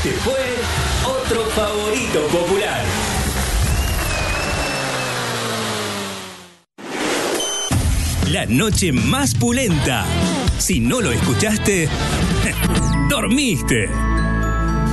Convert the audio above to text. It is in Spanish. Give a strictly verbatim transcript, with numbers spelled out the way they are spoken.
Este fue otro favorito popular. La noche más pulenta. Si no lo escuchaste, dormiste.